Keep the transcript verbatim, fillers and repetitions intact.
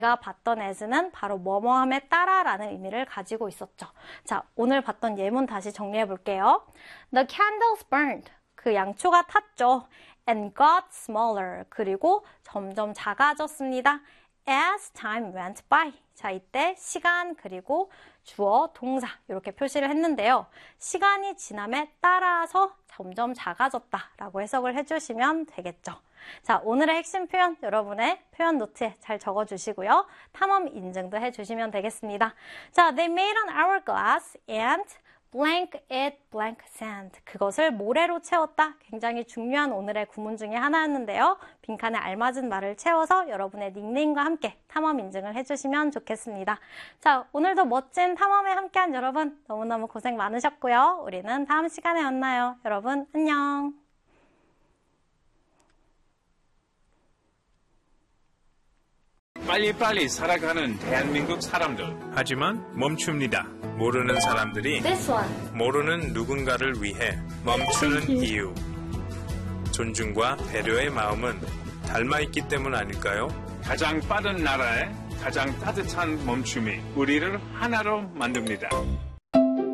제가 봤던 as는 바로 뭐뭐함에 따라라는 의미를 가지고 있었죠. 자, 오늘 봤던 예문 다시 정리해 볼게요. The candles burned. 그 양초가 탔죠. And got smaller. 그리고 점점 작아졌습니다. As time went by. 자, 이때 시간 그리고 주어, 동사 이렇게 표시를 했는데요. 시간이 지남에 따라서 점점 작아졌다라고 해석을 해주시면 되겠죠. 자, 오늘의 핵심 표현 여러분의 표현 노트에 잘 적어주시고요. 탐험 인증도 해주시면 되겠습니다. 자, they made an hourglass and blank it blank sand. 그것을 모래로 채웠다. 굉장히 중요한 오늘의 구문 중에 하나였는데요. 빈칸에 알맞은 말을 채워서 여러분의 닉네임과 함께 탐험 인증을 해주시면 좋겠습니다. 자, 오늘도 멋진 탐험에 함께한 여러분 너무너무 고생 많으셨고요. 우리는 다음 시간에 만나요. 여러분 안녕. 빨리빨리 살아가는 대한민국 사람들. 하지만 멈춥니다. 모르는 사람들이 This one. 모르는 누군가를 위해 멈추는 이유. 존중과 배려의 마음은 닮아있기 때문 아닐까요? 가장 빠른 나라에 가장 따뜻한 멈춤이 우리를 하나로 만듭니다.